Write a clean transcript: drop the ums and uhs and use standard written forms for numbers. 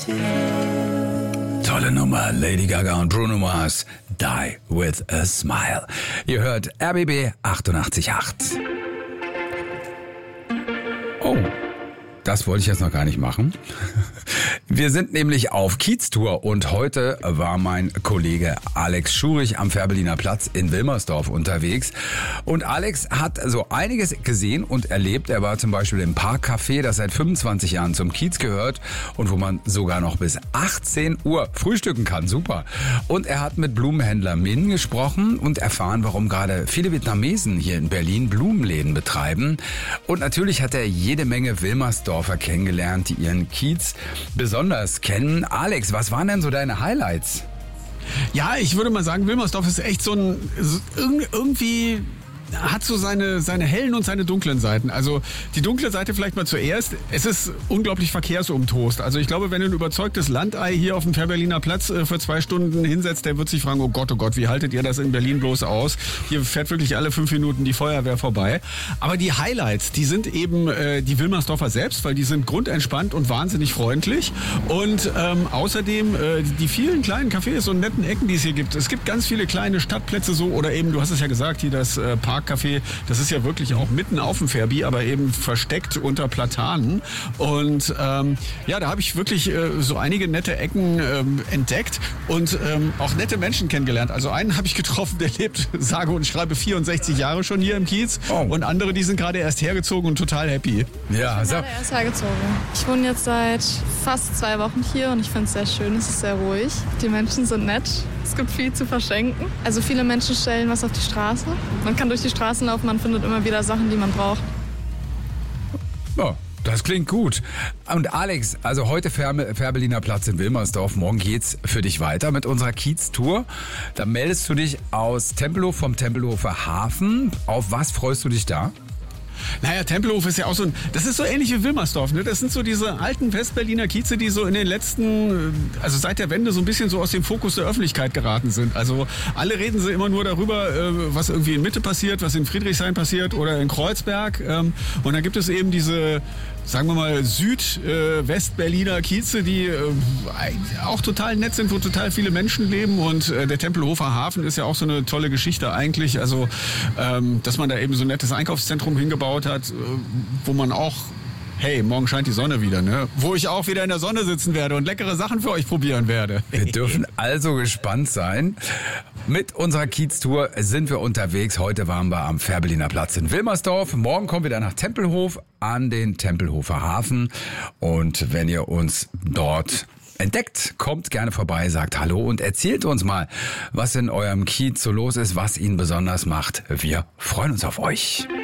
Tolle Nummer, Lady Gaga und Bruno Mars, Die With A Smile. Ihr hört RBB 88.8. Oh, das wollte ich jetzt noch gar nicht machen. Wir sind nämlich auf Kieztour und heute war mein Kollege Alex Schurich am Fährberliner Platz in Wilmersdorf unterwegs. Und Alex hat so einiges gesehen und erlebt. Er war zum Beispiel im Parkcafé, das seit 25 Jahren zum Kiez gehört und wo man sogar noch bis 18 Uhr frühstücken kann. Super. Und er hat mit Blumenhändler Min gesprochen und erfahren, warum gerade viele Vietnamesen hier in Berlin Blumenläden betreiben. Und natürlich hat er jede Menge Wilmersdorfer kennengelernt, die ihren Kiez besonders kennen. Alex, was waren denn so deine Highlights? Ja, ich würde mal sagen, Wilmersdorf ist echt so ein, irgendwie hat so seine hellen und seine dunklen Seiten. Also die dunkle Seite vielleicht mal zuerst. Es ist unglaublich verkehrsumtost. Also ich glaube, wenn ein überzeugtes Landei hier auf dem Fährberliner Platz für 2 Stunden hinsetzt, der wird sich fragen, oh Gott, wie haltet ihr das in Berlin bloß aus? Hier fährt wirklich alle 5 Minuten die Feuerwehr vorbei. Aber die Highlights, die sind eben die Wilmersdorfer selbst, weil die sind grundentspannt und wahnsinnig freundlich. Und außerdem die vielen kleinen Cafés und netten Ecken, die es hier gibt. Es gibt ganz viele kleine Stadtplätze so oder eben, du hast es ja gesagt, hier das Parkcafé, das ist ja wirklich auch mitten auf dem Färbi, aber eben versteckt unter Platanen. Und ja, da habe ich wirklich so einige nette Ecken entdeckt und auch nette Menschen kennengelernt. Also einen habe ich getroffen, der lebt, sage und schreibe 64 Jahre schon hier im Kiez. Oh. Und andere, die sind gerade erst hergezogen und total happy. Ja, ich bin gerade erst hergezogen. Ich wohne jetzt seit fast 2 Wochen hier und ich finde es sehr schön, es ist sehr ruhig. Die Menschen sind nett. Es gibt viel zu verschenken. Also viele Menschen stellen was auf die Straße. Man kann durch die Straßen laufen, man findet immer wieder Sachen, die man braucht. Oh, das klingt gut. Und Alex, also heute Fährberliner Platz in Wilmersdorf. Morgen geht's für dich weiter mit unserer Kiez-Tour. Da meldest du dich aus Tempelhof vom Tempelhofer Hafen. Auf was freust du dich da? Naja, Tempelhof ist ja auch so das ist so ähnlich wie Wilmersdorf, ne? Das sind so diese alten Westberliner Kieze, die so in den letzten, also seit der Wende so ein bisschen so aus dem Fokus der Öffentlichkeit geraten sind. Also alle reden sie immer nur darüber, was irgendwie in Mitte passiert, was in Friedrichshain passiert oder in Kreuzberg. Und dann gibt es eben diese, sagen wir mal, Süd-Westberliner Kieze, die auch total nett sind, wo total viele Menschen leben. Und der Tempelhofer Hafen ist ja auch so eine tolle Geschichte eigentlich. Also, dass man da eben so ein nettes Einkaufszentrum hingebaut hat, wo man auch, hey, morgen scheint die Sonne wieder, ne? Wo ich auch wieder in der Sonne sitzen werde und leckere Sachen für euch probieren werde. Wir dürfen also gespannt sein. Mit unserer Kiez-Tour sind wir unterwegs. Heute waren wir am Fährberliner Platz in Wilmersdorf. Morgen kommen wir dann nach Tempelhof an den Tempelhofer Hafen. Und wenn ihr uns dort entdeckt, kommt gerne vorbei, sagt Hallo und erzählt uns mal, was in eurem Kiez so los ist, was ihn besonders macht. Wir freuen uns auf euch.